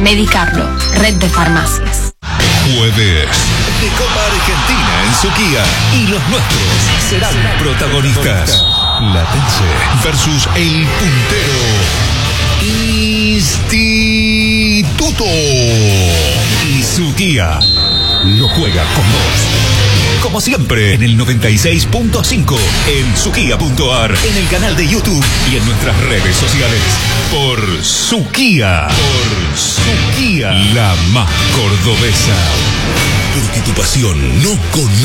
Medicarlo, red de farmacias. Jueves de Copa Argentina en Suquía y los nuestros serán protagonistas. Latense versus el puntero Instituto. Y Suquía lo juega con vos. Como siempre, en el 96.5, en Suquía.ar, en el canal de YouTube y en nuestras redes sociales. Por Suquía. Por Suquía. La más cordobesa. Porque tu pasión no conoce